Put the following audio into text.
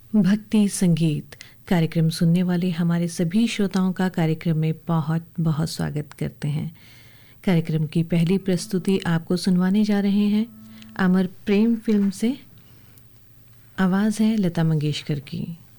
भक्ति संगीत कार्यक्रम सुनने वाले हमारे सभी श्रोताओं का कार्यक्रम में बहुत बहुत स्वागत करते हैं। कार्यक्रम की पहली प्रस्तुति आपको सुनवाने जा रहे हैं अमर प्रेम फिल्म से। आवाज़ है लता मंगेशकर की।